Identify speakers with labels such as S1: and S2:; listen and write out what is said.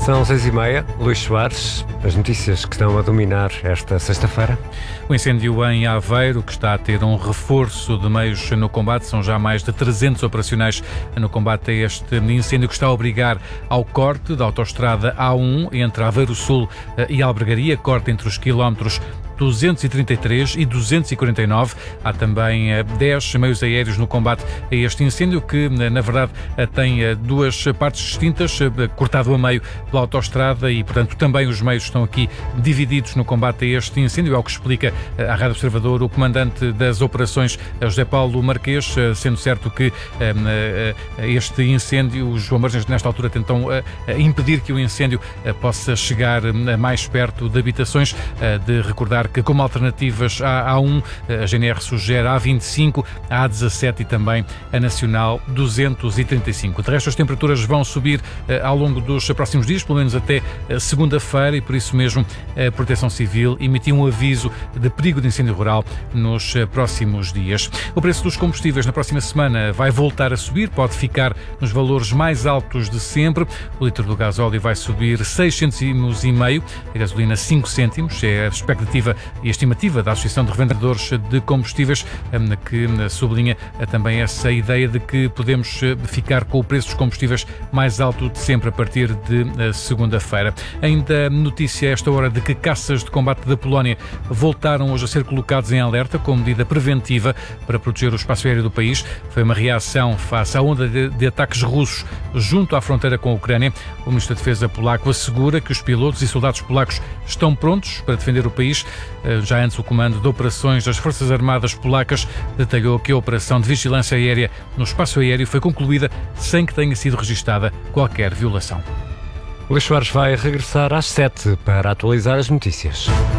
S1: São 6h30, Luís Soares, as notícias que estão a dominar esta sexta-feira.
S2: O incêndio em Aveiro, que está a ter um reforço de meios no combate, são já mais de 300 operacionais no combate a este incêndio que está a obrigar ao corte da autoestrada A1 entre Aveiro Sul e Albergaria, corte entre os quilómetros 233 e 249. Há também 10 meios aéreos no combate a este incêndio que, na verdade, tem duas partes distintas, cortado a meio pela autoestrada e, portanto, também os meios estão aqui divididos no combate a este incêndio, é o que explica à Rádio Observador o comandante das operações, José Paulo Marquês, sendo certo que este incêndio, os bombeiros nesta altura tentam impedir que o incêndio possa chegar mais perto de habitações. De recordar que como alternativas à A1, a GNR sugere a A25, a A17 e também a Nacional 235. De resto, as temperaturas vão subir ao longo dos próximos dias, pelo menos até segunda-feira, e por isso mesmo a Proteção Civil emitiu um aviso de perigo de incêndio rural nos próximos dias. O preço dos combustíveis na próxima semana vai voltar a subir, pode ficar nos valores mais altos de sempre. O litro do gasóleo vai subir 6 cêntimos e meio, a gasolina 5 cêntimos, é a expectativa e a estimativa da Associação de Revendedores de Combustíveis, que sublinha também essa ideia de que podemos ficar com o preço dos combustíveis mais alto de sempre a partir de segunda-feira. Ainda notícia a esta hora de que caças de combate da Polónia voltaram hoje a ser colocados em alerta como medida preventiva para proteger o espaço aéreo do país. Foi uma reação face à onda de ataques russos junto à fronteira com a Ucrânia. O Ministro da Defesa polaco assegura que os pilotos e soldados polacos estão prontos para defender o país. Já antes, o Comando de Operações das Forças Armadas Polacas detalhou que a operação de vigilância aérea no espaço aéreo foi concluída sem que tenha sido registada qualquer violação.
S1: Luís Soares vai regressar às 7 para atualizar as notícias.